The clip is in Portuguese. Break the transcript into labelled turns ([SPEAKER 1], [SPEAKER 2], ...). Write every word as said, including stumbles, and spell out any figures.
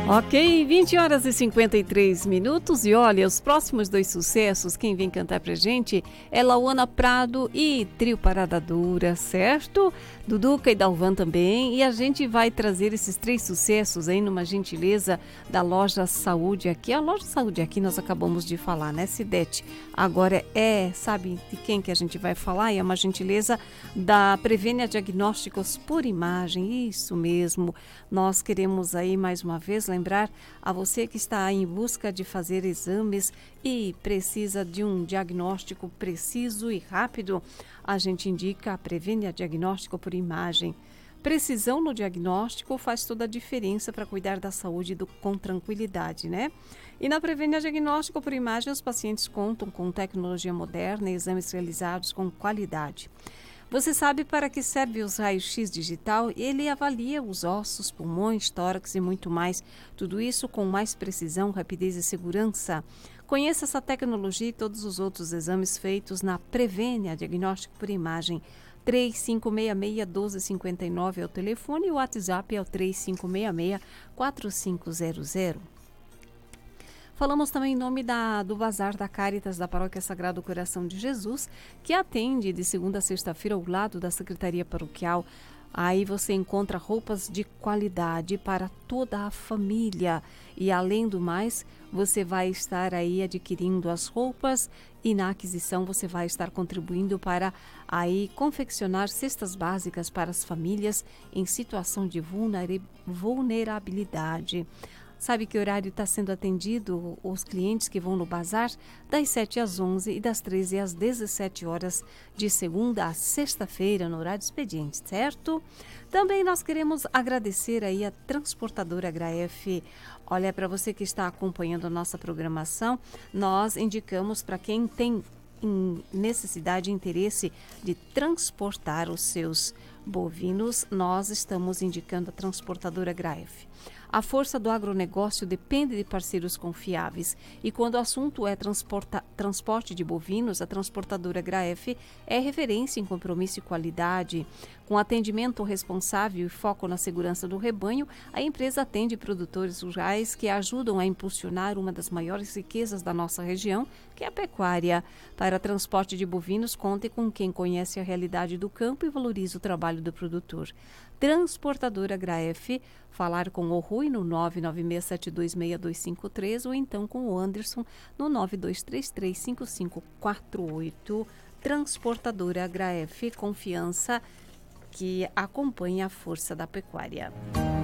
[SPEAKER 1] Ok, vinte horas e cinquenta e três minutos e olha, os próximos dois sucessos, quem vem cantar pra gente é Lauana Prado e Trio Parada Dura, certo? Duduca e Dalvan também, e a gente vai trazer esses três sucessos aí numa gentileza da Loja Saúde aqui. A Loja Saúde aqui nós acabamos de falar, né, Cidete? Agora é, sabe de quem que a gente vai falar? É uma gentileza da Prevênia Diagnósticos por Imagem, isso mesmo. Nós queremos aí mais uma vez lembrar a você que está em busca de fazer exames e precisa de um diagnóstico preciso e rápido, a gente indica a Prevênia Diagnóstico por Imagem. Precisão no diagnóstico faz toda a diferença para cuidar da saúde do, com tranquilidade, né? E na Prevênia Diagnóstico por Imagem, os pacientes contam com tecnologia moderna e exames realizados com qualidade. Você sabe para que serve os raios-x digital? Ele avalia os ossos, pulmões, tórax e muito mais. Tudo isso com mais precisão, rapidez e segurança. Conheça essa tecnologia e todos os outros exames feitos na Prevênia Diagnóstico por Imagem. três cinco seis seis, um dois cinco nove é o telefone e o WhatsApp é o três cinco seis seis, quatro cinco zero zero. Falamos também em nome da, do Bazar da Caritas da Paróquia Sagrado Coração de Jesus, que atende de segunda a sexta-feira ao lado da Secretaria Paroquial. Aí você encontra roupas de qualidade para toda a família. E além do mais, você vai estar aí adquirindo as roupas e na aquisição você vai estar contribuindo para aí confeccionar cestas básicas para as famílias em situação de vulnerabilidade. Sabe que horário está sendo atendido os clientes que vão no bazar? Das sete às onze e das treze às dezessete horas, de segunda a sexta-feira, no horário de expediente, certo? Também nós queremos agradecer aí a Transportadora H F. Olha, para você que está acompanhando a nossa programação, nós indicamos para quem tem necessidade e interesse de transportar os seus bovinos, nós estamos indicando a Transportadora H F. A força do agronegócio depende de parceiros confiáveis e quando o assunto é transporte de bovinos, a Transportadora H F é referência em compromisso e qualidade. Com atendimento responsável e foco na segurança do rebanho, a empresa atende produtores rurais que ajudam a impulsionar uma das maiores riquezas da nossa região, que é a pecuária. Para transporte de bovinos, conte com quem conhece a realidade do campo e valoriza o trabalho do produtor. Transportadora H F, falar com o Rui no nove nove seis sete dois seis dois cinco três ou então com o Anderson no nove dois três três cinco cinco quatro oito. Transportadora H F, confiança que acompanha a força da pecuária.